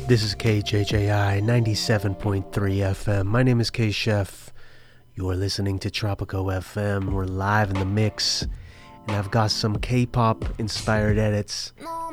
This is KJJI 97.3 FM. My name is K Chef. You are listening to Tropico FM. We're live in the mix, and I've got some K-pop inspired edits